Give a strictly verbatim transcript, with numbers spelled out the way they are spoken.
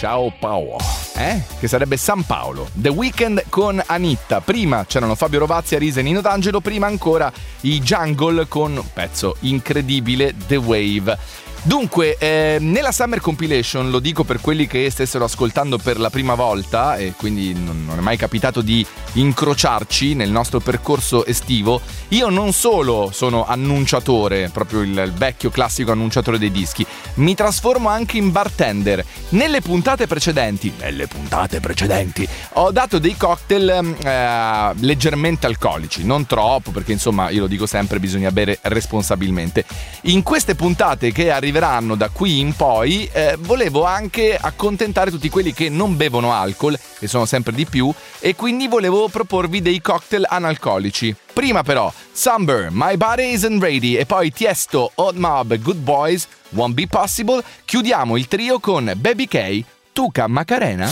Sao Paulo, eh? Che sarebbe San Paolo. The Weeknd con Anitta. Prima c'erano Fabio Rovazzi, Arisa e Nino D'Angelo. Prima ancora i Jungle con un pezzo incredibile, The Wave. Dunque, eh, nella Summer Compilation, lo dico per quelli che stessero ascoltando per la prima volta e quindi non, non è mai capitato di incrociarci nel nostro percorso estivo, io non solo sono annunciatore, proprio il, il vecchio classico annunciatore dei dischi, mi trasformo anche in bartender. Nelle puntate precedenti, nelle puntate precedenti, ho dato dei cocktail eh, leggermente alcolici, non troppo, perché insomma, io lo dico sempre, bisogna bere responsabilmente. In queste puntate che arriveranno da qui in poi eh, volevo anche accontentare tutti quelli che non bevono alcol, e sono sempre di più, e quindi volevo proporvi dei cocktail analcolici. Prima però Sunburn, My Body Isn't Ready, e poi Tiesto, Hot Mob, Good Boys, Won't Be Possible. Chiudiamo il trio con Baby K, Tuca Macarena.